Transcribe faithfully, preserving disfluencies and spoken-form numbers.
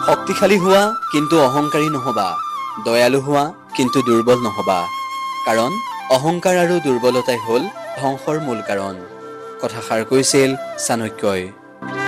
শক্তিশালী হোৱা কিন্তু অহংকাৰী নহবা, দয়ালু হোৱা কিন্তু দুৰ্বল নহবা, কাৰণ অহংকাৰ আৰু দুৰ্বলতাই হ'ল ধ্বংসৰ মূল কাৰণ। কথাষাৰ কৈছিল চাণক্যই।